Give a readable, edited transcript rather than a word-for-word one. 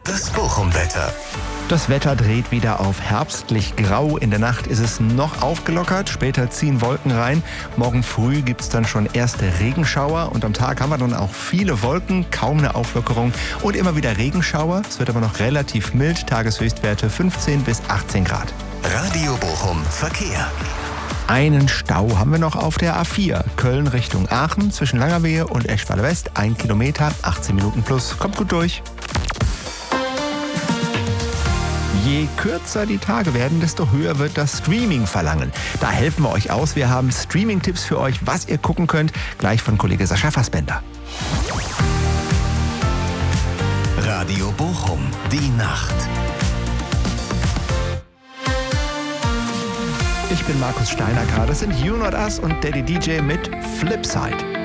Das Bochum-Wetter. Das Wetter dreht wieder auf herbstlich grau. In der Nacht ist es noch aufgelockert. Später ziehen Wolken rein. Morgen früh gibt es dann schon erste Regenschauer. Und am Tag haben wir dann auch viele Wolken, kaum eine Auflockerung und immer wieder Regenschauer. Es wird aber noch relativ mild. Tageshöchstwerte 15 bis 18 Grad. Radio Bochum Verkehr. Einen Stau haben wir noch auf der A4. Köln Richtung Aachen zwischen Langerwehe und Eschweiler West. 1 Kilometer, 18 Minuten plus. Kommt gut durch. Je kürzer die Tage werden, desto höher wird das Streaming-Verlangen. Da helfen wir euch aus. Wir haben Streaming-Tipps für euch, was ihr gucken könnt. Gleich von Kollege Sascha Fassbender. Radio Bochum, die Nacht. Ich bin Markus Steinacker. Das sind You Not Us und Daddy DJ mit Flipside.